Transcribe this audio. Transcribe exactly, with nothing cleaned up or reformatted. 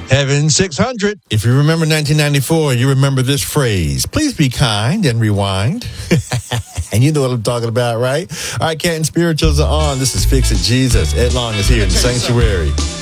Heaven six hundred. If you remember nineteen ninety-four, you remember this phrase. Please be kind and rewind. And you know what I'm talking about, right? All right, Canton Spirituals are on. This is Fix It Jesus. Ed Long is here in the sanctuary.